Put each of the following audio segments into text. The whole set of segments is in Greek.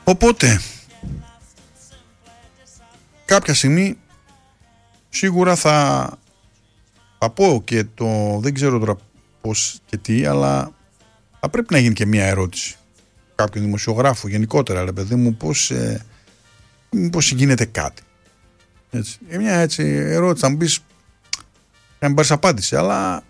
Οπότε κάποια στιγμή σίγουρα θα πω και το δεν ξέρω τώρα πώς και τι, αλλά θα πρέπει να γίνει και μια ερώτηση κάποιον δημοσιογράφου γενικότερα, ρε παιδί μου, πώς γίνεται κάτι έτσι. Μια έτσι ερώτηση, θα μου πεις να μην πάρεις απάντηση, αλλά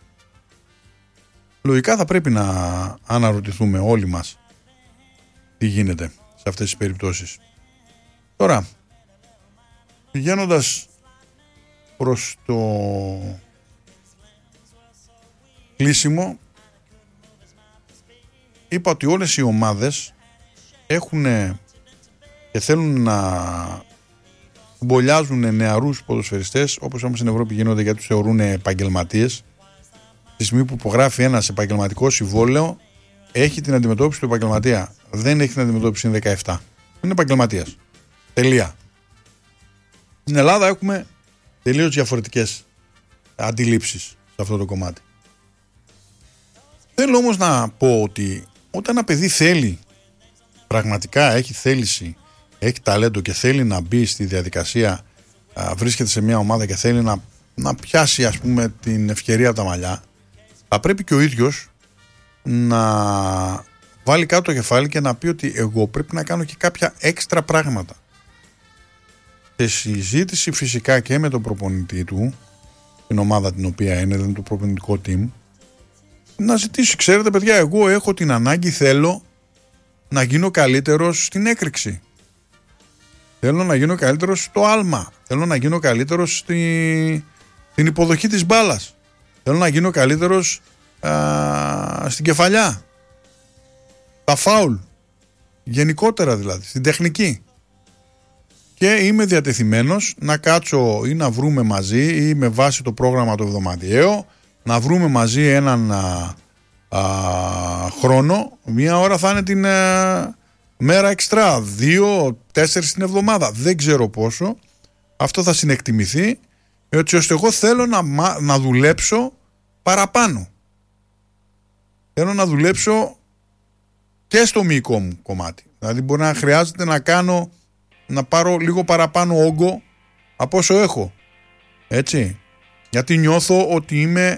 λογικά θα πρέπει να αναρωτηθούμε όλοι μας τι γίνεται σε αυτές τις περιπτώσεις. Τώρα, πηγαίνοντας προς το κλείσιμο, είπα ότι όλες οι ομάδες έχουν και θέλουν να μπολιάζουν νεαρούς ποδοσφαιριστές, όπως όμως στην Ευρώπη γίνονται, γιατί τους θεωρούν επαγγελματίες. Τη στιγμή που υπογράφει ένας επαγγελματικό συμβόλαιο, έχει την αντιμετώπιση του επαγγελματία. Δεν έχει την αντιμετώπιση, είναι 17. Είναι επαγγελματίας. Τελεία. Στην Ελλάδα έχουμε τελείως διαφορετικές αντιλήψεις σε αυτό το κομμάτι. Θέλω όμως να πω ότι όταν ένα παιδί θέλει, πραγματικά έχει θέληση, έχει ταλέντο και θέλει να μπει στη διαδικασία, βρίσκεται σε μια ομάδα και θέλει να πιάσει, ας πούμε, την ευκαιρία από τα μαλλιά, θα πρέπει και ο ίδιος να βάλει κάτω το κεφάλι και να πει ότι εγώ πρέπει να κάνω και κάποια έξτρα πράγματα. Σε συζήτηση φυσικά και με τον προπονητή του, την ομάδα την οποία είναι, δηλαδή το προπονητικό team, να ζητήσει, ξέρετε παιδιά, εγώ έχω την ανάγκη, θέλω να γίνω καλύτερος στην έκρηξη. Θέλω να γίνω καλύτερος στο άλμα. Θέλω να γίνω καλύτερος στην υποδοχή της μπάλας. Θέλω να γίνω καλύτερος στην κεφαλιά. Τα φάουλ. Γενικότερα δηλαδή, στην τεχνική. Και είμαι διατεθειμένος να κάτσω ή να βρούμε μαζί ή με βάση το πρόγραμμα το εβδομαδιαίο, να βρούμε μαζί έναν χρόνο. Μια ώρα θα είναι την μέρα εξτρά, 2-4 την εβδομάδα, δεν ξέρω πόσο. Αυτό θα συνεκτιμηθεί, έτσι ώστε εγώ θέλω να δουλέψω παραπάνω. Θέλω να δουλέψω και στο μυϊκό μου κομμάτι. Δηλαδή μπορεί να χρειάζεται να πάρω λίγο παραπάνω όγκο από όσο έχω. Έτσι. Γιατί νιώθω ότι είμαι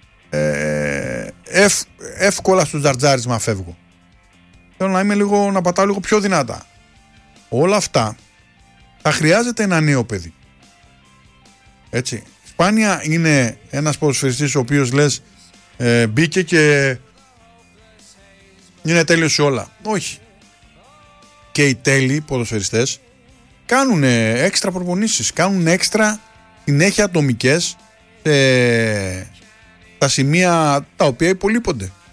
εύκολα στο τζαρτζάρισμα φεύγω. Θέλω να πατάω λίγο πιο δυνατά. Όλα αυτά θα χρειάζεται ένα νέο παιδί. Έτσι. Σπάνια είναι ένας ποδοσφαιριστής ο οποίος λες μπήκε και είναι τέλειος σε όλα. Όχι. Και οι τέλειοι ποδοσφαιριστές κάνουν έξτρα προπονήσεις, κάνουν έξτρα συνέχεια ατομικές στα σημεία τα οποία υπολείπονται.